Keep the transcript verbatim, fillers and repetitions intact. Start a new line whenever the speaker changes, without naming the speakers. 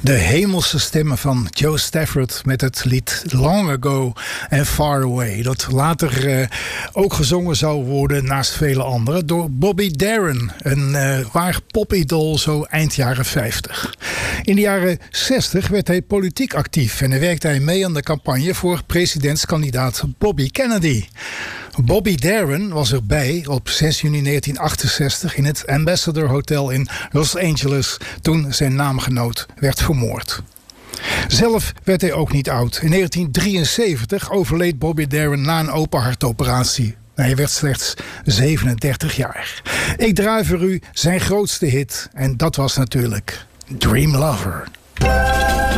De hemelse stemmen van Joe Stafford met het lied Long Ago and Far Away. Dat later uh, ook gezongen zou worden, naast vele anderen, door Bobby Darin. Een uh, waar popidool zo eind jaren vijftig. In de jaren zestig werd hij politiek actief en werkte hij mee aan de campagne voor presidentskandidaat Bobby Kennedy. Bobby Darin was erbij op zes juni negentien achtenzestig in het Ambassador Hotel in Los Angeles toen zijn naamgenoot werd vermoord. Zelf werd hij ook niet oud. In negentien drieënzeventig overleed Bobby Darin na een open hartoperatie. Hij werd slechts zevenendertig jaar. Ik draai voor u zijn grootste hit en dat was natuurlijk Dream Lover.